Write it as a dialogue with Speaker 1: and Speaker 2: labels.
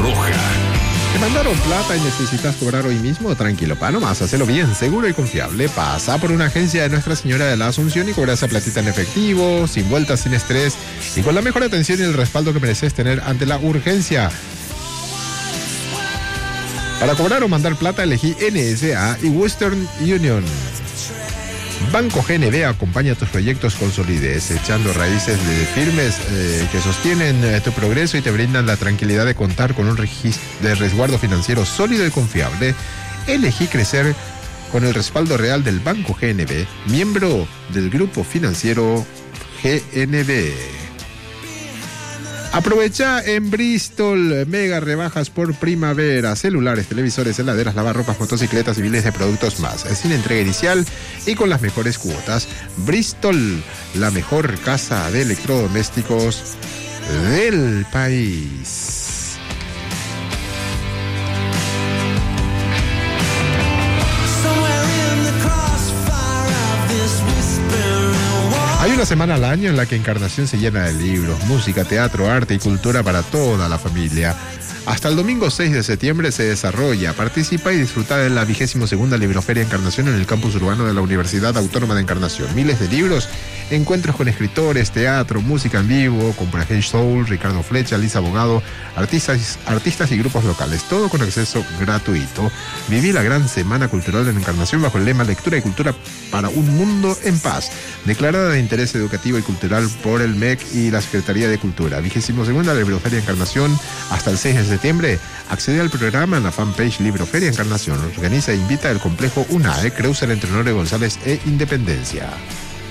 Speaker 1: roja.
Speaker 2: ¿Te mandaron plata y necesitas cobrar hoy mismo? Tranquilo, pa, nomás, hacelo bien, seguro y confiable. Pasa por una agencia de Nuestra Señora de la Asunción y cobra esa platita en efectivo, sin vueltas, sin estrés y con la mejor atención y el respaldo que mereces tener ante la urgencia. Para cobrar o mandar plata, elegí NSA y Western Union. Banco GNB acompaña tus proyectos con solidez, echando raíces de firmes que sostienen tu progreso y te brindan la tranquilidad de contar con un registro de resguardo financiero sólido y confiable. Elegí crecer con el respaldo real del Banco GNB, miembro del grupo financiero GNB. Aprovecha en Bristol mega rebajas por primavera, celulares, televisores, heladeras, lavarropas, motocicletas y miles de productos más, sin entrega inicial y con las mejores cuotas. Bristol, la mejor casa de electrodomésticos del país. Hay una semana al año en la que Encarnación se llena de libros, música, teatro, arte y cultura para toda la familia. Hasta el domingo 6 de septiembre se desarrolla, participa y disfruta de la 22ª Libroferia Encarnación en el campus urbano de la Universidad Autónoma de Encarnación. Miles de libros, encuentros con escritores, teatro, música en vivo, con Praje Soul, Ricardo Flecha, Lisa Abogado, artistas y grupos locales, todo con acceso gratuito. Viví la gran semana cultural en Encarnación bajo el lema Lectura y Cultura para un Mundo en Paz, declarada de interés educativo y cultural por el MEC y la Secretaría de Cultura. 22ª Libroferia Encarnación hasta el 6 de septiembre. Accede al programa en la fanpage Libroferia Encarnación. Organiza e invita el complejo UNAE, Creuser entre Honorio González e Independencia.